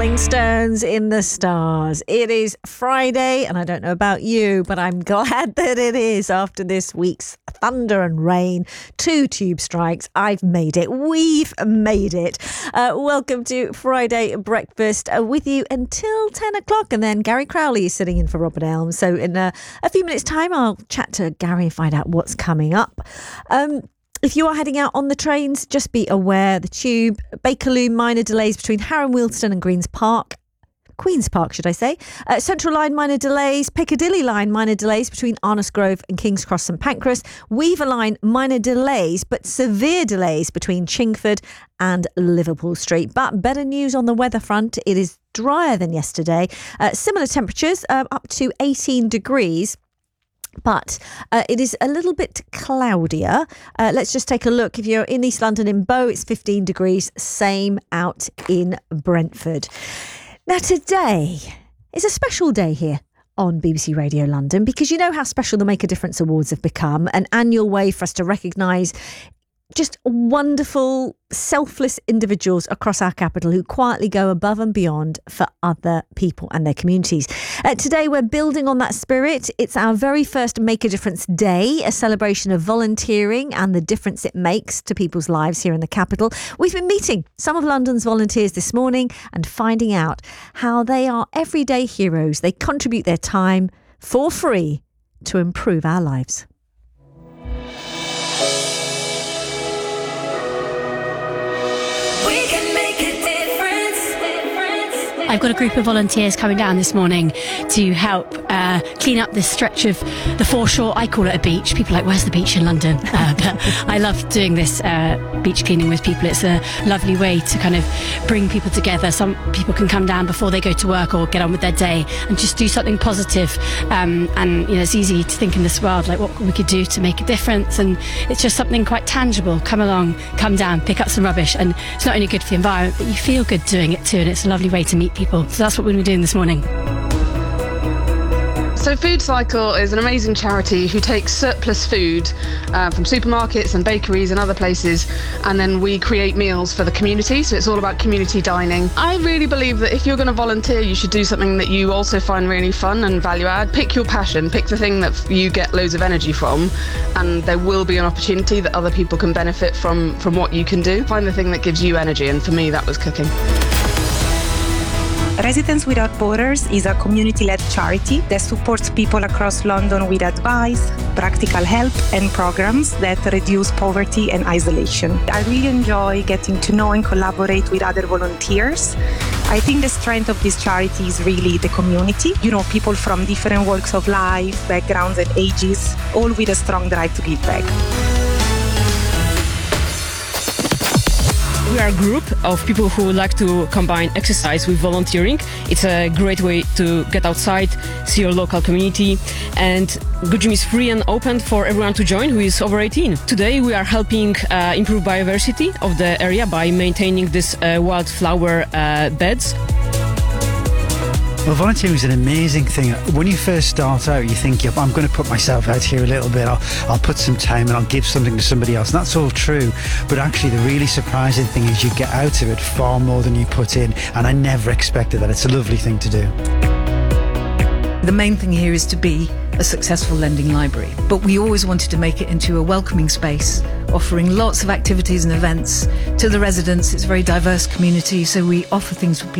Rolling Stones in the Stars. It is Friday, and I don't know about you, but I'm glad that it is after this week's thunder and rain, 2 tube strikes. I've made it. We've made it. Welcome to Friday Breakfast with you until 10 o'clock, and then Gary Crowley is sitting in for Robert Elm. So in a few minutes' time, I'll chat to Gary and find out what's coming up. If you are heading out on the trains, just be aware the tube, Bakerloo, minor delays between Harrow, Wealdstone and Queen's Park, should I say. Central Line, minor delays. Piccadilly Line, minor delays between Arnos Grove and King's Cross St Pancras. Weaver Line, minor delays, but severe delays between Chingford and Liverpool Street. But better news on the weather front. It is drier than yesterday. Similar temperatures, up to 18 degrees. But it is a little bit cloudier. Let's just take a look. If you're in East London in Bow, it's 15 degrees. Same out in Brentford. Now, today is a special day here on BBC Radio London, because you know how special the Make a Difference Awards have become, an annual way for us to recognise just wonderful, selfless individuals across our capital who quietly go above and beyond for other people and their communities. Today, we're building on that spirit. It's our very first Make a Difference Day, a celebration of volunteering and the difference it makes to people's lives here in the capital. We've been meeting some of London's volunteers this morning and finding out how they are everyday heroes. They contribute their time for free to improve our lives. I've got a group of volunteers coming down this morning to help clean up this stretch of the foreshore. I call it a beach. People are like, where's the beach in London? But I love doing this beach cleaning with people. It's a lovely way to kind of bring people together. Some people can come down before they go to work or get on with their day and just do something positive. And you know, it's easy to think in this world like what we could do to make a difference, and it's just something quite tangible. Come along, come down, pick up some rubbish, and it's not only good for the environment, but you feel good doing it too, and it's a lovely way to meet people. So that's what we're going to be doing this morning. So Food Cycle is an amazing charity who takes surplus food from supermarkets and bakeries and other places, and then we create meals for the community. So it's all about community dining. I really believe that if you're going to volunteer, you should do something that you also find really fun and value add. Pick your passion, pick the thing that you get loads of energy from, and there will be an opportunity that other people can benefit from what you can do. Find the thing that gives you energy, and for me that was cooking. Residents Without Borders is a community-led charity that supports people across London with advice, practical help and programs that reduce poverty and isolation. I really enjoy getting to know and collaborate with other volunteers. I think the strength of this charity is really the community. You know, people from different walks of life, backgrounds and ages, all with a strong drive to give back. We are a group of people who like to combine exercise with volunteering. It's a great way to get outside, see your local community, and Good Gym is free and open for everyone to join who is over 18. Today we are helping improve biodiversity of the area by maintaining these wildflower beds. Well, volunteering is an amazing thing. When you first start out, you think, yep, I'm going to put myself out here a little bit. I'll put some time and I'll give something to somebody else. And that's all true. But actually, the really surprising thing is you get out of it far more than you put in. And I never expected that. It's a lovely thing to do. The main thing here is to be a successful lending library. But we always wanted to make it into a welcoming space, offering lots of activities and events to the residents. It's a very diverse community, so we offer things for people